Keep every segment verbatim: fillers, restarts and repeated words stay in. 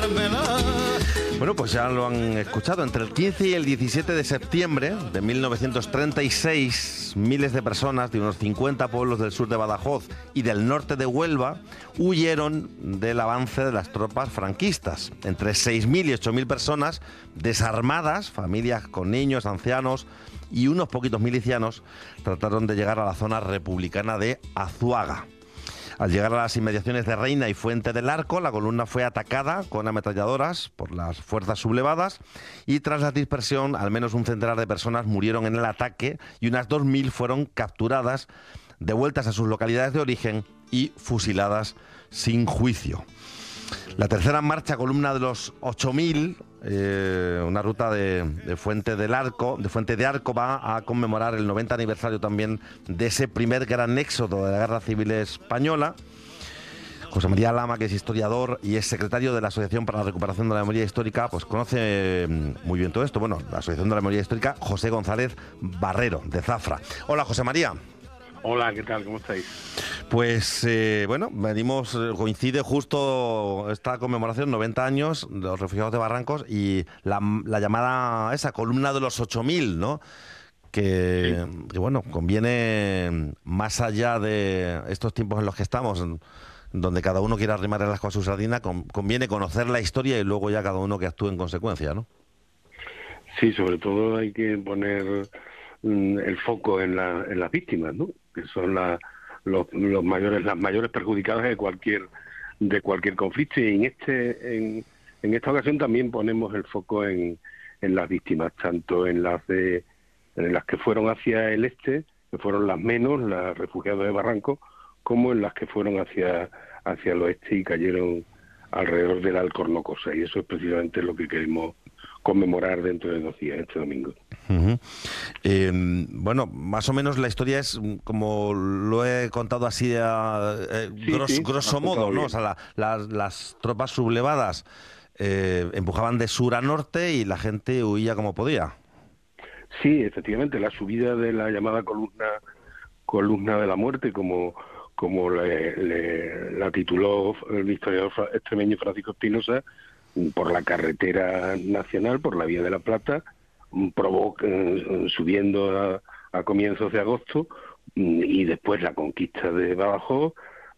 Bueno, pues ya lo han escuchado. Entre el quince y el diecisiete de septiembre de mil novecientos treinta y seis, miles de personas de unos cincuenta pueblos del sur de Badajoz y del norte de Huelva huyeron del avance de las tropas franquistas. Entre seis mil y ocho mil personas desarmadas, familias con niños, ancianos y unos poquitos milicianos, trataron de llegar a la zona republicana de Azuaga. Al llegar a las inmediaciones de Reina y Fuente del Arco, la columna fue atacada con ametralladoras por las fuerzas sublevadas y tras la dispersión, al menos un centenar de personas murieron en el ataque y unas dos mil fueron capturadas, devueltas a sus localidades de origen y fusiladas sin juicio. La tercera marcha, columna de los ocho mil, eh, una ruta de, de Fuente del Arco, de Fuente de Arco, va a conmemorar el noventa aniversario también de ese primer gran éxodo de la Guerra Civil Española. José María Lama, que es historiador y es secretario de la Asociación para la Recuperación de la Memoria Histórica, pues conoce muy bien todo esto. Bueno, la Asociación de la Memoria Histórica, José González Barrero, de Zafra. Hola, José María. Hola, ¿qué tal? ¿Cómo estáis? Pues eh, bueno, venimos, coincide justo esta conmemoración, noventa años de los refugiados de Barrancos y la, la llamada, esa columna de los ocho mil, ¿no? Que, sí. que bueno, conviene, más allá de estos tiempos en los que estamos, donde cada uno quiere arrimar el asco a su sardina, conviene conocer la historia y luego ya cada uno que actúe en consecuencia, ¿no? Sí, sobre todo hay que poner mm, el foco en, la, en las víctimas, ¿no? Que son la, los, los mayores, las mayores perjudicadas de cualquier de cualquier conflicto, y en este en, en esta ocasión también ponemos el foco en, en las víctimas, tanto en las de en las que fueron hacia el este, que fueron las menos, las refugiadas de Barranco, como en las que fueron hacia hacia el oeste y cayeron alrededor de la Alcornocosa, y eso es precisamente lo que queremos conmemorar dentro de dos días, este domingo. Uh-huh. Eh, bueno, más o menos la historia es como lo he contado así a eh, sí, gros, sí, grosso modo, ¿no? O sea, la, la, las tropas sublevadas eh, empujaban de sur a norte y la gente huía como podía. Sí, efectivamente, la subida de la llamada columna columna de la muerte, como como le, le, la tituló el historiador extremeño Francisco Espinosa, por la carretera nacional, por la Vía de la Plata, provoca, subiendo a, a comienzos de agosto, y después la conquista de Badajoz,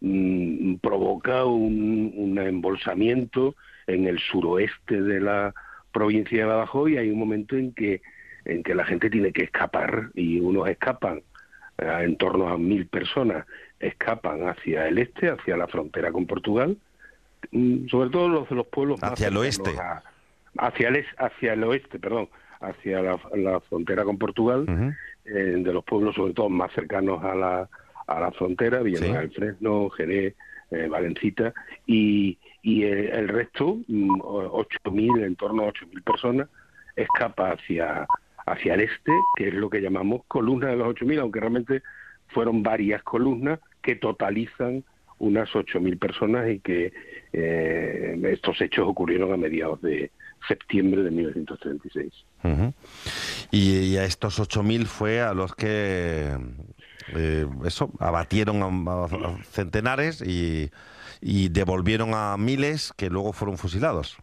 provoca un, un embolsamiento en el suroeste de la provincia de Badajoz, y hay un momento en que en que la gente tiene que escapar, y unos escapan, en torno a mil personas, escapan hacia el este, hacia la frontera con Portugal, sobre todo los de los pueblos más hacia el oeste a, hacia el hacia el oeste perdón hacia la, la frontera con Portugal, uh-huh. eh, de los pueblos sobre todo más cercanos a la a la frontera, Villanueva del Fresno, Jerez, eh, Valencita, y y el, el resto, ocho mil, en torno a ocho mil personas, escapa hacia hacia el este, que es lo que llamamos columna de los ocho mil, aunque realmente fueron varias columnas que totalizan unas ocho mil personas, y que eh, estos hechos ocurrieron a mediados de septiembre de mil novecientos treinta y seis. Uh-huh. y, y a estos ocho mil fue a los que eh, eso abatieron a, a centenares y, y devolvieron a miles que luego fueron fusilados.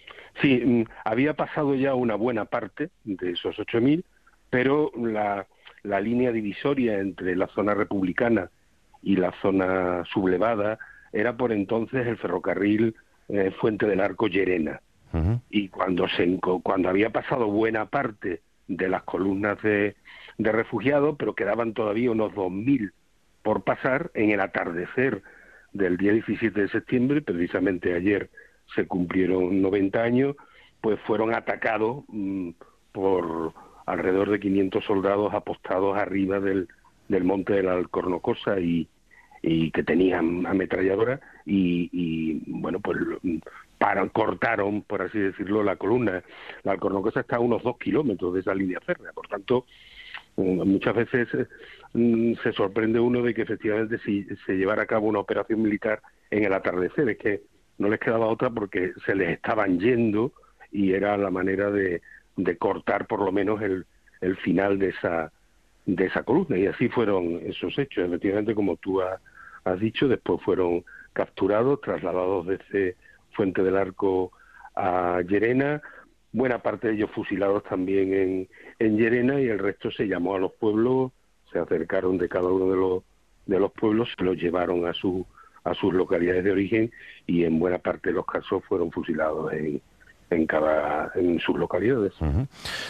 Sí, había pasado ya una buena parte de esos ocho mil, pero la, la línea divisoria entre la zona republicana y la zona sublevada era por entonces el ferrocarril eh, Fuente del Arco Llerena. Uh-huh. Y cuando se cuando había pasado buena parte de las columnas de, de refugiados, pero quedaban todavía unos dos mil por pasar, en el atardecer del día diecisiete de septiembre, precisamente ayer se cumplieron noventa años, pues fueron atacados mmm, por alrededor de quinientos soldados apostados arriba del del monte de la Alcornocosa, y, y que tenían ametralladoras, y, y bueno, pues para, cortaron, por así decirlo, la columna. La Alcornocosa está a unos dos kilómetros de esa línea férrea, por tanto, muchas veces eh, se sorprende uno de que efectivamente si se llevara a cabo una operación militar en el atardecer, es que no les quedaba otra porque se les estaban yendo, y era la manera de, de cortar por lo menos el, el final de esa de esa columna, y así fueron esos hechos. Efectivamente, como tú has, has dicho, después fueron capturados, trasladados desde Fuente del Arco a Llerena, buena parte de ellos fusilados también en, en Llerena, y el resto se llamó a los pueblos, se acercaron de cada uno de los de los pueblos, se los llevaron a su a sus localidades de origen, y en buena parte de los casos fueron fusilados en en cada en sus localidades. Uh-huh.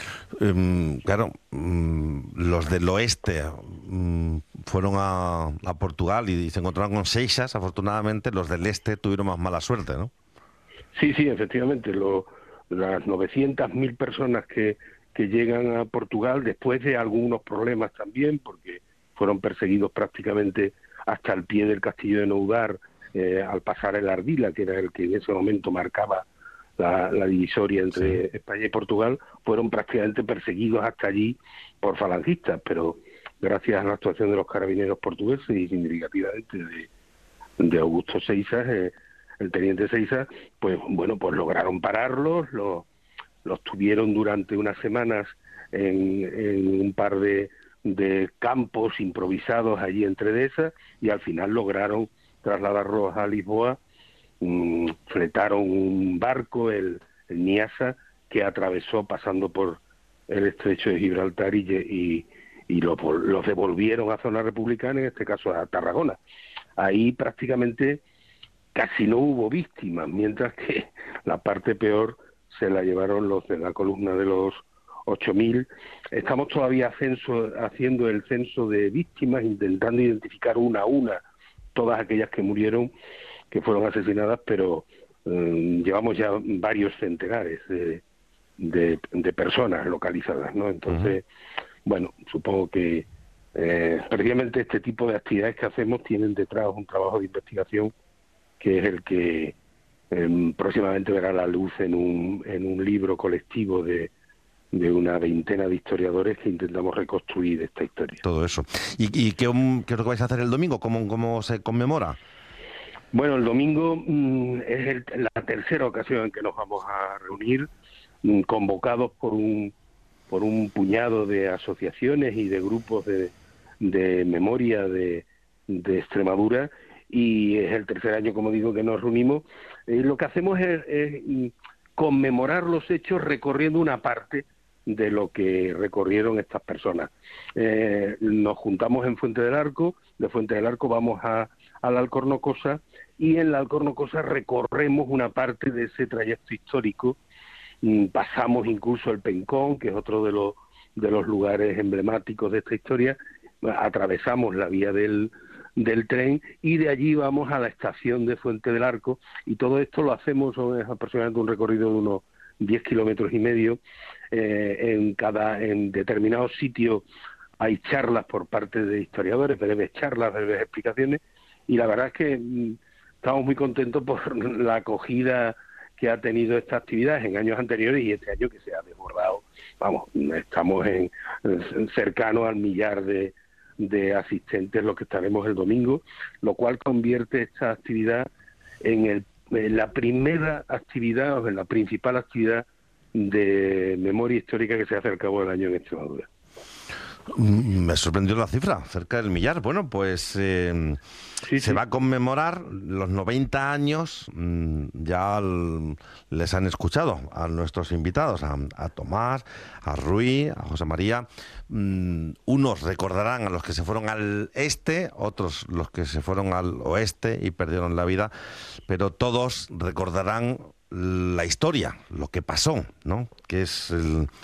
Um, claro, um, los del oeste um, fueron a, a Portugal y, y se encontraron con Seixas. Afortunadamente, los del este tuvieron más mala suerte, ¿no? Sí, sí, efectivamente, lo, las novecientas mil personas que, que llegan a Portugal, después de algunos problemas también, porque fueron perseguidos prácticamente hasta el pie del castillo de Noudar, eh, al pasar el Ardila, que era el que en ese momento marcaba la, la divisoria entre sí. España y Portugal, fueron prácticamente perseguidos hasta allí por falangistas, pero gracias a la actuación de los carabineros portugueses y significativamente de, de Augusto Seixas, eh, el teniente Seixas, pues bueno, pues lograron pararlos, los, los tuvieron durante unas semanas en, en un par de, de campos improvisados allí entre Dehesas, y al final lograron trasladarlos a Lisboa. Um, fletaron un barco, el, el Niasa, que atravesó pasando por el estrecho de Gibraltar, y, y, y los, los devolvieron a zona republicana, en este caso a Tarragona. Ahí prácticamente casi no hubo víctimas, mientras que la parte peor se la llevaron los de la columna de los ocho mil. Estamos todavía censo, haciendo el censo de víctimas, intentando identificar una a una todas aquellas que murieron, que fueron asesinadas, pero eh, llevamos ya varios centenares de, de, de personas localizadas, ¿no? Entonces, uh-huh. bueno, supongo que eh, precisamente este tipo de actividades que hacemos tienen detrás un trabajo de investigación que es el que eh, próximamente verá la luz en un, en un libro colectivo de, de una veintena de historiadores que intentamos reconstruir esta historia. Todo eso. ¿Y, y qué, qué es lo que vais a hacer el domingo? ¿Cómo, cómo se conmemora? Bueno, el domingo mmm, es el, la tercera ocasión en que nos vamos a reunir, mmm, convocados por un por un puñado de asociaciones y de grupos de, de memoria de, de Extremadura, y es el tercer año, como digo, que nos reunimos. Eh, lo que hacemos es, es conmemorar los hechos recorriendo una parte de lo que recorrieron estas personas. Eh, nos juntamos en Fuente del Arco, de Fuente del Arco vamos a, a la Alcornocosa, y en la Alcornocosa recorremos una parte de ese trayecto histórico. Mm, pasamos incluso el Pencón, que es otro de los, de los lugares emblemáticos de esta historia, atravesamos la vía del del tren, y de allí vamos a la estación de Fuente del Arco, y todo esto lo hacemos, es aproximadamente un recorrido de unos diez kilómetros y medio. Eh, en cada en determinados sitios hay charlas por parte de historiadores, breves charlas, breves explicaciones, y la verdad es que mm, estamos muy contentos por la acogida que ha tenido esta actividad en años anteriores, y este año que se ha desbordado. Vamos, estamos en, en cercano al millar de de asistentes los que estaremos el domingo, lo cual convierte esta actividad en, el, en la primera actividad, o en la principal actividad de memoria histórica que se hace al cabo del año en Extremadura. Me sorprendió la cifra, cerca del millar. Bueno, pues eh, sí, se sí. va a conmemorar los noventa años. Ya al, les han escuchado a nuestros invitados, a, a Tomás, a Rui, a José María. Mm, unos recordarán a los que se fueron al este, otros los que se fueron al oeste y perdieron la vida, pero todos recordarán la historia, lo que pasó, ¿no? Que es el